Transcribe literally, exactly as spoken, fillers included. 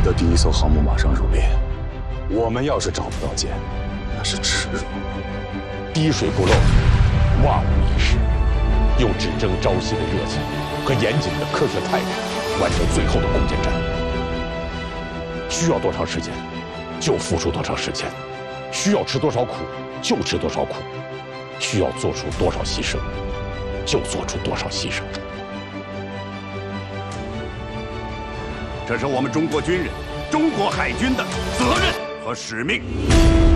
的第一艘航母马上入列，我们要是找不到舰，那是耻辱。 滴水不漏，万无一失，用只争朝夕的热情和严谨的科学态度，完成最后的攻坚战。需要多长时间，就付出多长时间；需要吃多少苦，就吃多少苦；需要做出多少牺牲，就做出多少牺牲。 这是我们中国军人、中国海军的责任和使命。